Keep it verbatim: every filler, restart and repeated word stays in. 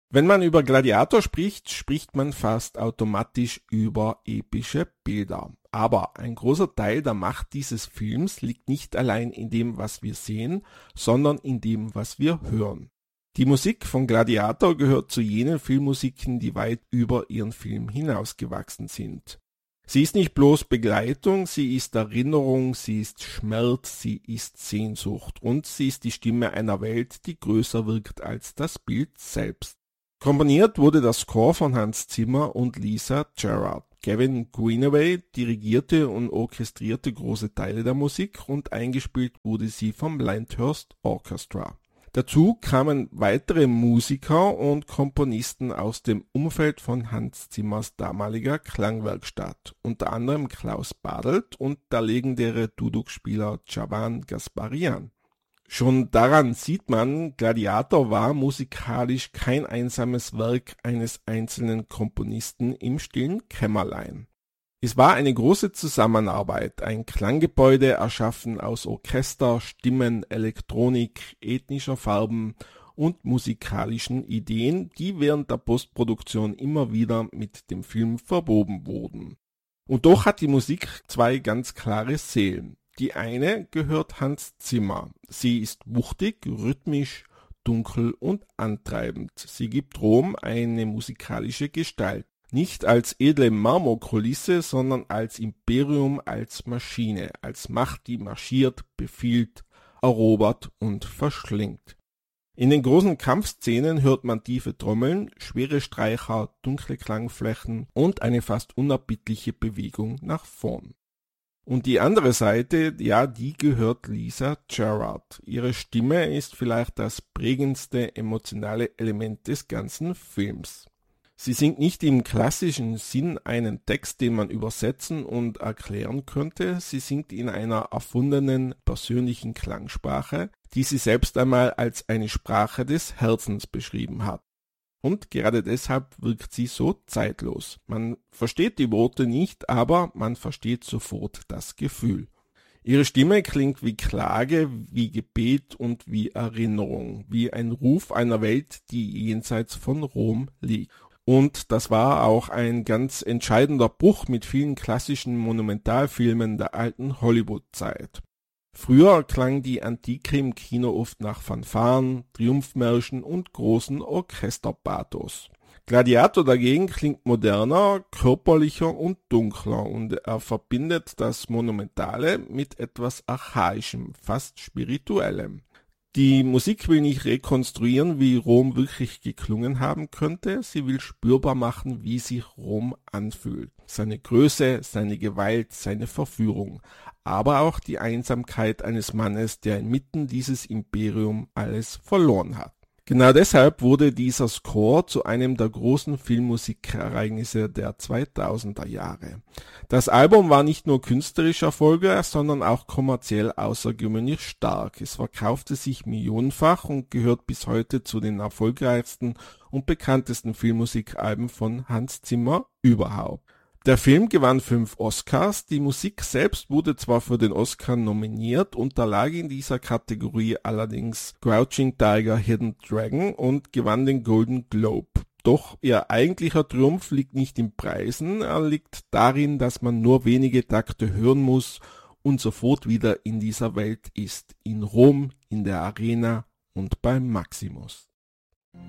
Wenn man über Gladiator spricht, spricht man fast automatisch über epische Bilder. Aber ein großer Teil der Macht dieses Films liegt nicht allein in dem, was wir sehen, sondern in dem, was wir hören. Die Musik von Gladiator gehört zu jenen Filmmusiken, die weit über ihren Film hinausgewachsen sind. Sie ist nicht bloß Begleitung, sie ist Erinnerung, sie ist Schmerz, sie ist Sehnsucht und sie ist die Stimme einer Welt, die größer wirkt als das Bild selbst. Komponiert wurde der Score von Hans Zimmer und Lisa Gerrard. Gavin Greenaway dirigierte und orchestrierte große Teile der Musik und eingespielt wurde sie vom Lyndhurst Orchestra. Dazu kamen weitere Musiker und Komponisten aus dem Umfeld von Hans Zimmers damaliger Klangwerkstatt, unter anderem Klaus Badelt und der legendäre Duduk-Spieler Javan Gasparian. Schon daran sieht man, Gladiator war musikalisch kein einsames Werk eines einzelnen Komponisten im stillen Kämmerlein. Es war eine große Zusammenarbeit, ein Klanggebäude erschaffen aus Orchester, Stimmen, Elektronik, ethnischer Farben und musikalischen Ideen, die während der Postproduktion immer wieder mit dem Film verwoben wurden. Und doch hat die Musik zwei ganz klare Seelen. Die eine gehört Hans Zimmer. Sie ist wuchtig, rhythmisch, dunkel und antreibend. Sie gibt Rom eine musikalische Gestalt. Nicht als edle Marmorkulisse, sondern als Imperium, als Maschine, als Macht, die marschiert, befiehlt, erobert und verschlingt. In den großen Kampfszenen hört man tiefe Trommeln, schwere Streicher, dunkle Klangflächen und eine fast unerbittliche Bewegung nach vorn. Und die andere Seite, ja, die gehört Lisa Gerrard. Ihre Stimme ist vielleicht das prägendste emotionale Element des ganzen Films. Sie singt nicht im klassischen Sinn einen Text, den man übersetzen und erklären könnte. Sie singt in einer erfundenen, persönlichen Klangsprache, die sie selbst einmal als eine Sprache des Herzens beschrieben hat. Und gerade deshalb wirkt sie so zeitlos. Man versteht die Worte nicht, aber man versteht sofort das Gefühl. Ihre Stimme klingt wie Klage, wie Gebet und wie Erinnerung, wie ein Ruf einer Welt, die jenseits von Rom liegt. Und das war auch ein ganz entscheidender Bruch mit vielen klassischen Monumentalfilmen der alten Hollywood-Zeit. Früher klang die Antike im Kino oft nach Fanfaren, Triumphmärschen und großen Orchesterpathos. Gladiator dagegen klingt moderner, körperlicher und dunkler und er verbindet das Monumentale mit etwas Archaischem, fast Spirituellem. Die Musik will nicht rekonstruieren, wie Rom wirklich geklungen haben könnte, sie will spürbar machen, wie sich Rom anfühlt. Seine Größe, seine Gewalt, seine Verführung, aber auch die Einsamkeit eines Mannes, der inmitten dieses Imperium alles verloren hat. Genau deshalb wurde dieser Score zu einem der großen Filmmusikereignisse der zweitausender Jahre. Das Album war nicht nur künstlerisch erfolgreich, sondern auch kommerziell außergewöhnlich stark. Es verkaufte sich millionenfach und gehört bis heute zu den erfolgreichsten und bekanntesten Filmmusikalben von Hans Zimmer überhaupt. Der Film gewann fünf Oscars, die Musik selbst wurde zwar für den Oscar nominiert, unterlag in dieser Kategorie allerdings Crouching Tiger, Hidden Dragon und gewann den Golden Globe. Doch ihr eigentlicher Triumph liegt nicht in Preisen, er liegt darin, dass man nur wenige Takte hören muss und sofort wieder in dieser Welt ist, in Rom, in der Arena und beim Maximus.